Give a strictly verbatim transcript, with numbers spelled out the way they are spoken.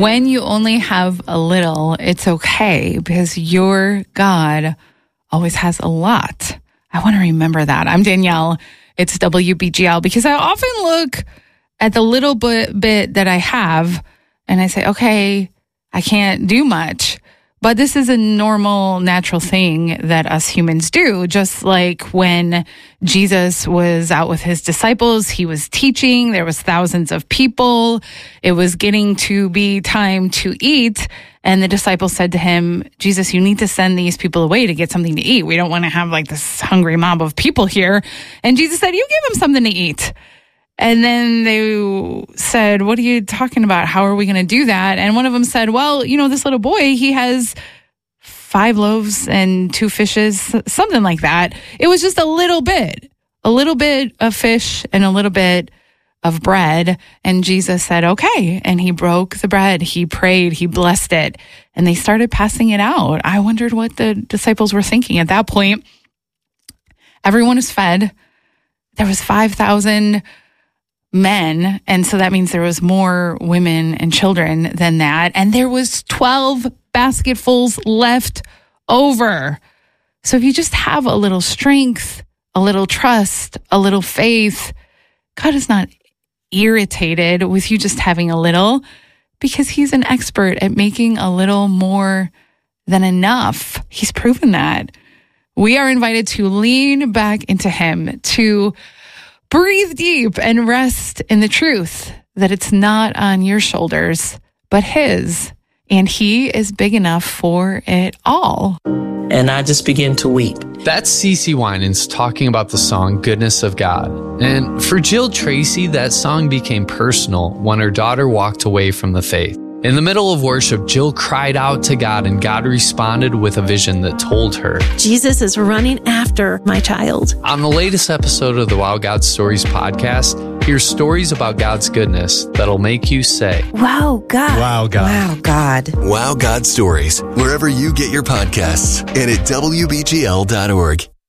When you only have a little, it's okay because your God always has a lot. I want to remember that. I'm Danielle. It's W B G L because I often look at the little bit, bit that I have and I say, okay, I can't do much. But this is a normal, natural thing that us humans do. Just like when Jesus was out with his disciples, he was teaching, there was thousands of people. It was getting to be time to eat. And the disciples said to him, Jesus, you need to send these people away to get something to eat. We don't want to have like this hungry mob of people here. And Jesus said, you give them something to eat. And then they said, what are you talking about? How are we going to do that? And one of them said, well, you know, this little boy, he has five loaves and two fishes, something like that. It was just a little bit, a little bit of fish and a little bit of bread. And Jesus said, okay. And he broke the bread. He prayed. He blessed it. And they started passing it out. I wondered what the disciples were thinking at that point. Everyone was fed. There was five thousand men. And so that means there was more women and children than that. And there was twelve basketfuls left over. So if you just have a little strength, a little trust, a little faith, God is not irritated with you just having a little because he's an expert at making a little more than enough. He's proven that. We are invited to lean back into him, to breathe deep and rest in the truth that it's not on your shoulders, but his. And he is big enough for it all. And I just began to weep. That's CeCe Winans talking about the song Goodness of God. And for Jill Tracy, that song became personal when her daughter walked away from the faith. In the middle of worship, Jill cried out to God, and God responded with a vision that told her, Jesus is running after my child. On the latest episode of the Wow God Stories podcast, hear stories about God's goodness that'll make you say, Wow, God. Wow, God. Wow, God. Wow God Stories, wherever you get your podcasts and at W B G L dot org.